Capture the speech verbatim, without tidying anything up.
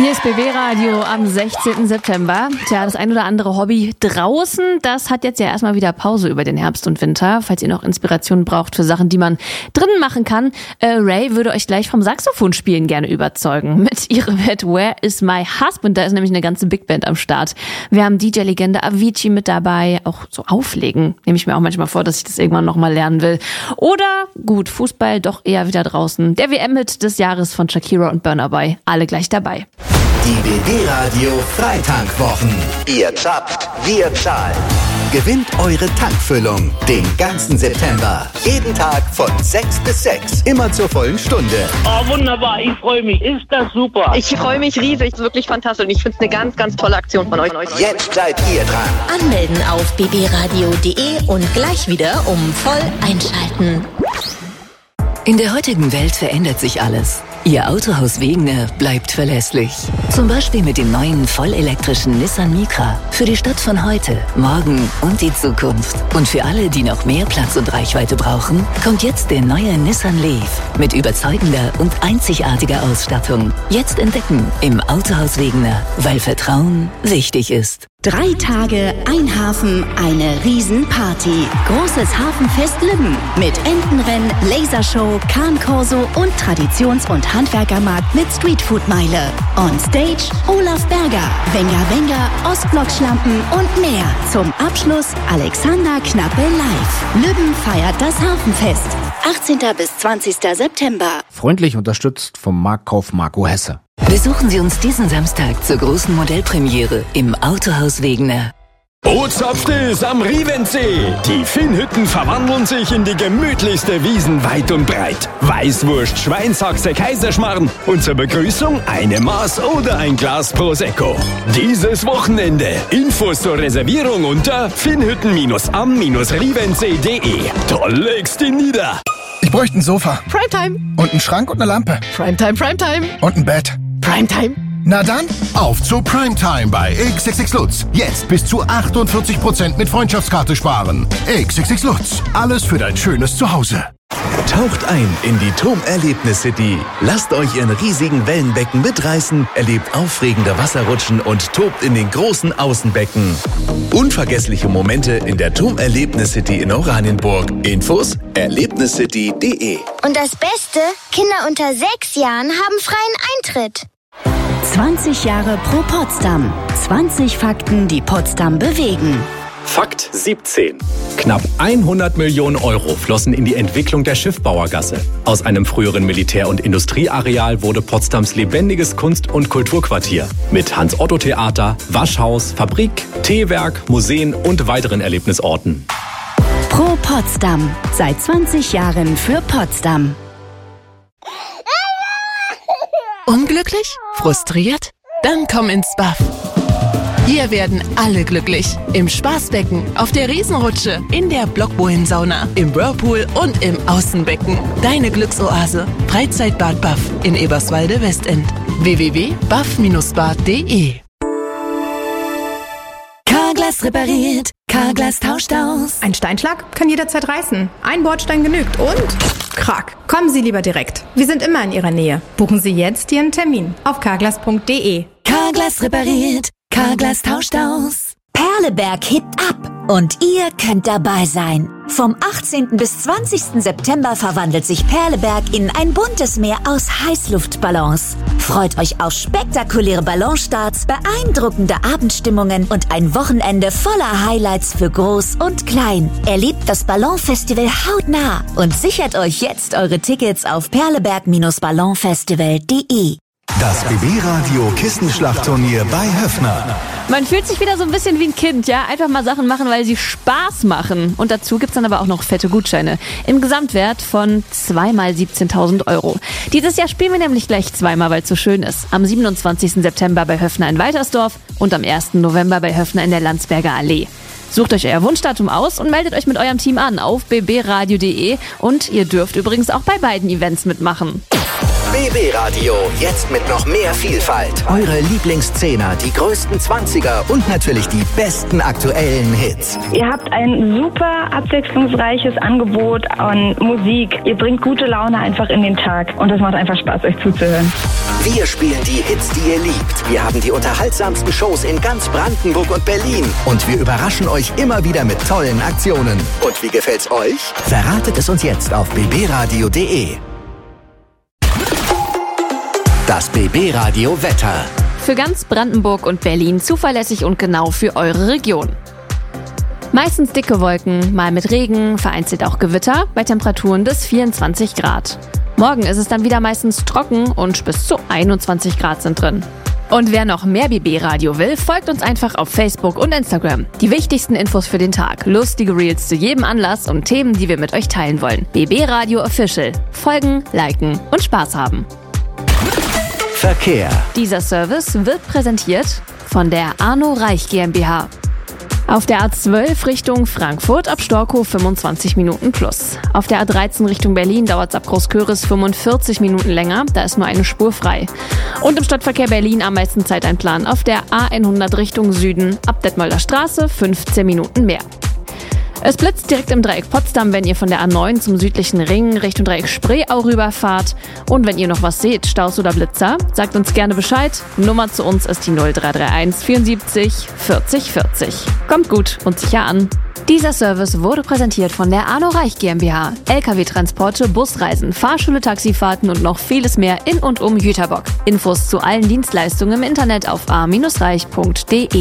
Hier ist B B Radio am sechzehnten September. Tja, das ein oder andere Hobby draußen, das hat jetzt ja erstmal wieder Pause über den Herbst und Winter. Falls ihr noch Inspiration braucht für Sachen, die man drinnen machen kann, äh, Ray würde euch gleich vom Saxophonspielen gerne überzeugen. Mit ihrem Hit Where is my husband? Da ist nämlich eine ganze Big Band am Start. Wir haben D J-Legende Avicii mit dabei. Auch so Auflegen nehme ich mir auch manchmal vor, dass ich das irgendwann nochmal lernen will. Oder, gut, Fußball doch eher wieder draußen. Der W M-Hit des Jahres von Shakira und Burna Boy. Alle gleich dabei. Die B B Radio Freitankwochen. Ihr zappt, wir zahlen. Gewinnt eure Tankfüllung den ganzen September. Jeden Tag von sechs bis sechs. Immer zur vollen Stunde. Oh, wunderbar. Ich freue mich. Ist das super. Ich freue mich riesig. Das ist wirklich fantastisch. Und ich finde es eine ganz, ganz tolle Aktion von euch. Jetzt seid ihr dran. Anmelden auf b b radio punkt d e und gleich wieder um voll einschalten. In der heutigen Welt verändert sich alles. Ihr Autohaus Wegener bleibt verlässlich. Zum Beispiel mit dem neuen vollelektrischen Nissan Micra. Für die Stadt von heute, morgen und die Zukunft. Und für alle, die noch mehr Platz und Reichweite brauchen, kommt jetzt der neue Nissan Leaf. Mit überzeugender und einzigartiger Ausstattung. Jetzt entdecken im Autohaus Wegener, weil Vertrauen wichtig ist. Drei Tage, ein Hafen, eine Riesenparty. Großes Hafenfest Lübben mit Entenrennen, Lasershow, Kahnkorso und Traditions- und Handwerkermarkt mit Streetfood-Meile. On Stage Olaf Berger, Wenger Wenger, Ostblock-Schlampen und mehr. Zum Abschluss Alexander Knappe live. Lübben feiert das Hafenfest. achtzehnten bis zwanzigsten September. Freundlich unterstützt vom Marktkauf Marco Hesse. Besuchen Sie uns diesen Samstag zur großen Modellpremiere im Autohaus Wegener. Ozapftes am Rievensee. Die Finnhütten verwandeln sich in die gemütlichste Wiesen weit und breit. Weißwurst, Schweinshaxe, Kaiserschmarrn und zur Begrüßung eine Maß oder ein Glas Prosecco. Dieses Wochenende. Infos zur Reservierung unter finnhütten am rievensee punkt d e. Toll legst ihn nieder. Ich bräuchte ein Sofa. Primetime. Und einen Schrank und eine Lampe. Primetime, Primetime. Und ein Bett. Primetime. Na dann, auf zu Primetime bei X X X Lutz. Jetzt bis zu achtundvierzig Prozent mit Freundschaftskarte sparen. X X X Lutz. Alles für dein schönes Zuhause. Taucht ein in die TUM Erlebnis City. Lasst euch in riesigen Wellenbecken mitreißen, erlebt aufregende Wasserrutschen und tobt in den großen Außenbecken. Unvergessliche Momente in der TUM Erlebnis City in Oranienburg. Infos erlebniscity punkt d e. Und das Beste, Kinder unter sechs Jahren haben freien Eintritt. zwanzig Jahre pro Potsdam. zwanzig Fakten, die Potsdam bewegen. Fakt siebzehn. Knapp hundert Millionen Euro flossen in die Entwicklung der Schiffbauergasse. Aus einem früheren Militär- und Industrieareal wurde Potsdams lebendiges Kunst- und Kulturquartier. Mit Hans-Otto-Theater, Waschhaus, Fabrik, Teewerk, Museen und weiteren Erlebnisorten. Pro Potsdam. Seit zwanzig Jahren für Potsdam. Unglücklich? Frustriert? Dann komm ins B A F. Hier werden alle glücklich. Im Spaßbecken, auf der Riesenrutsche, in der Blockbohlensauna, im Whirlpool und im Außenbecken. Deine Glücksoase. Freizeitbad B A F in Eberswalde-Westend. w w w punkt b a f bindestrich bad punkt d e. Carglass repariert, Carglass tauscht aus. Ein Steinschlag kann jederzeit reißen. Ein Bordstein genügt und krack. Kommen Sie lieber direkt. Wir sind immer in Ihrer Nähe. Buchen Sie jetzt Ihren Termin auf carglass punkt d e. Carglass repariert, Carglass tauscht aus. Perleberg hebt ab und ihr könnt dabei sein. Vom achtzehnten bis zwanzigsten September verwandelt sich Perleberg in ein buntes Meer aus Heißluftballons. Freut euch auf spektakuläre Ballonstarts, beeindruckende Abendstimmungen und ein Wochenende voller Highlights für Groß und Klein. Erlebt das Ballonfestival hautnah und sichert euch jetzt eure Tickets auf perleberg bindestrich ballonfestival punkt d e. Das B B Radio Kissenschlachtturnier bei Höffner. Man fühlt sich wieder so ein bisschen wie ein Kind, ja? Einfach mal Sachen machen, weil sie Spaß machen. Und dazu gibt's dann aber auch noch fette Gutscheine. Im Gesamtwert von zweimal siebzehntausend Euro. Dieses Jahr spielen wir nämlich gleich zweimal, weil es so schön ist. Am siebenundzwanzigsten September bei Höffner in Waltersdorf und am ersten November bei Höffner in der Landsberger Allee. Sucht euch euer Wunschdatum aus und meldet euch mit eurem Team an auf b b radio punkt d e. Und ihr dürft übrigens auch bei beiden Events mitmachen. B B Radio, jetzt mit noch mehr Vielfalt. Eure Lieblingszehner, die größten Zwanziger und natürlich die besten aktuellen Hits. Ihr habt ein super abwechslungsreiches Angebot an Musik. Ihr bringt gute Laune einfach in den Tag und das macht einfach Spaß, euch zuzuhören. Wir spielen die Hits, die ihr liebt. Wir haben die unterhaltsamsten Shows in ganz Brandenburg und Berlin. Und wir überraschen euch immer wieder mit tollen Aktionen. Und wie gefällt's euch? Verratet es uns jetzt auf b b radio punkt d e. Das B B-Radio Wetter. Für ganz Brandenburg und Berlin zuverlässig und genau für eure Region. Meistens dicke Wolken, mal mit Regen, vereinzelt auch Gewitter, bei Temperaturen bis vierundzwanzig Grad. Morgen ist es dann wieder meistens trocken und bis zu einundzwanzig Grad sind drin. Und wer noch mehr B B-Radio will, folgt uns einfach auf Facebook und Instagram. Die wichtigsten Infos für den Tag, lustige Reels zu jedem Anlass und Themen, die wir mit euch teilen wollen. B B-Radio Official. Folgen, liken und Spaß haben. Verkehr. Dieser Service wird präsentiert von der Arno Reich GmbH. Auf der A zwölf Richtung Frankfurt ab Storkow fünfundzwanzig Minuten plus. Auf der A dreizehn Richtung Berlin dauert es ab Großköris fünfundvierzig Minuten länger, da ist nur eine Spur frei. Und im Stadtverkehr Berlin am meisten Zeiteinplan auf der A hundert Richtung Süden ab Detmolder Straße fünfzehn Minuten mehr. Es blitzt direkt im Dreieck Potsdam, wenn ihr von der A neun zum südlichen Ring Richtung Dreieck Spreeau rüberfahrt. Und wenn ihr noch was seht, Staus oder Blitzer, sagt uns gerne Bescheid. Nummer zu uns ist die null drei drei eins vierundsiebzig vierzig vierzig. Kommt gut und sicher an. Dieser Service wurde präsentiert von der Arno Reich GmbH. L K W-Transporte, Busreisen, Fahrschule, Taxifahrten und noch vieles mehr in und um Jüterbock. Infos zu allen Dienstleistungen im Internet auf a reich punkt d e.